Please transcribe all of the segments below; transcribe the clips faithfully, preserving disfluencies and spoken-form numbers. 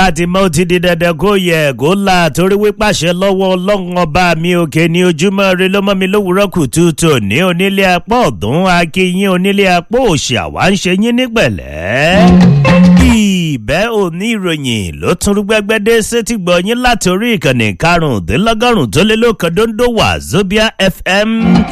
àti mọ́ ti di dandan kó yẹ kó la torí wípàṣẹ lọ́wọ́ ọlọ́run ọba mi òkè ní ojúmọ́ rẹ ló mọ́ mi lówùúrọ̀ kùtù tò ní onílé apá ọ̀dún akínyìn onílé apá òsì àwa ń ṣe yín ní pẹ̀lẹ́. ìbẹ́ òní ìròyìn ló tún rúgbẹ́gbẹ́ dé sétí gbọ́ yín láti orí ìkànnì karùndínlọ́gọ́rùn tó lé lóko dondo Wazobia F M.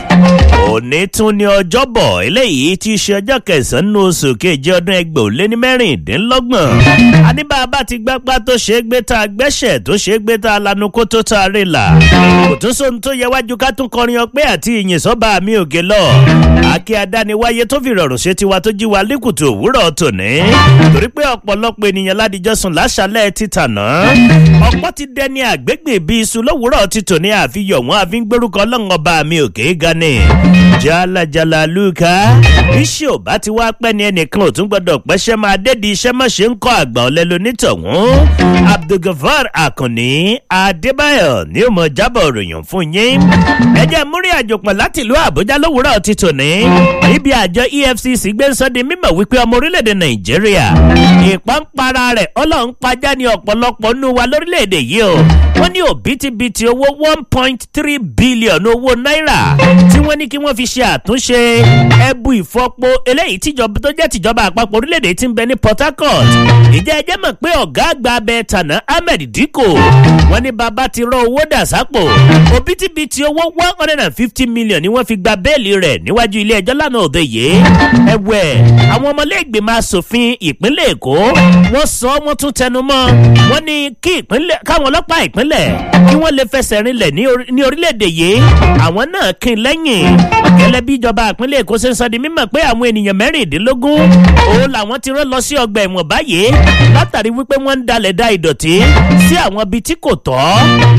òní tún ní ọjọ́bọ̀ eléyìí tí í ṣe ọjọ́ kẹsàn-án oṣù keje ọdún ẹgbẹ̀ ò lé ní mẹ́rìndínlọ́gbọ̀n. àníbà bá ti gbápá tó ṣe é gbé tá a gbẹ́sẹ̀ tó ṣe é gbé tá a lanu kó tó tá a rè là. kò tún sóhun tó yẹ wájú ká tún kọrin ọpẹ́ àti ìyìn sọ́ba mi òkè lọ. àkè adániwáyé tó fi rọrùn ṣe tiwa tó jí wa líkùtù òwúrọ̀ tòní. torí pé ọ̀pọ̀lọpọ̀ ènìyàn ládìjọ́ sùn láṣálẹ̀ ti tàná. ọ̀pọ̀ ti dẹni àgbègbè bíi iṣu lówùúrọ̀ ti tòní àfihàn wọn àfi ń gbórúkọ ọlọ́run ọba mi òkè gani. jálajàlá lùkà iṣẹ́ ò bá ti wá pẹ́ ni ẹnìkan ò tún gbọ́dọ̀ pẹ́ṣẹ́ máa dédi iṣẹ́ mọ̀ ṣe ń kọ́ àgbà ọ̀lẹ́ lonítọ̀hún. Abdulgafar Akànní Adébáyọ̀ ni ó mọ jábọ̀ ròyìn fún yín. ẹ jẹ́ múrí àjòpọ̀ láti ìlú Àbújá lówùúrọ̀ ti tòní. níbi àjọ E F C C gbé ń sọ di mímọ̀ wípé ọmọ orílẹ̀-èdè Nàìjíríà ìpánpara rẹ̀ ọlọ́run pajá ní ọ̀pọ̀lọpọ̀ nù wa lórílẹ̀-èdè yìí o. wọ́n ní òbítíbitì owó one point three billion owó náírà tí wọ́n ní kí wọ́n fi ṣe àtúnṣe ẹbu ìfọpo eléyìí tíjọba tó jẹ́ tìjọba àpapọ̀ orílẹ̀-èdè tí ń bẹ ní Port Harcourt. ìjẹ́ ẹjẹ́ mọ̀ pé ọ̀gá àgbà abẹ tànà Ahmed Dikko wọ́n ní bàbá ti rọ owó dà sápò. òbítíbitì owó one hundred and fifty million ni wọ́n fi gba bẹ́ẹ̀lì rẹ̀ níwájú ilé ẹjọ́ lánàá òde yìí. ẹ̀wẹ̀ àwọn ọmọlẹ́gbẹ̀mọ asòfin ìpínlẹ̀ Èkó wọ́n sọ wọ́n tún tẹnu mọ́ wọ́n ní kí ìpínlẹ̀ káwọn ọlọ́pàá ìpínlẹ̀ kí wọ́n lè fẹsẹ̀ rinlẹ̀ ní orílẹ̀-èdè yìí. àwọn náà kín lẹ́yìn gẹ́lẹ́ bí ìjọba ìpínlẹ̀ Èkó ṣe ń sọ di mímọ̀ pé àwọn ènìyàn mẹ́rìndínlógún òun làwọn ti rán lọ sí ọgbà ẹ̀wọ̀n báyìí látàrí wípé wọ́n ń dalẹ̀ da ìdọ̀tí sí àwọn ibi tí kò tọ́.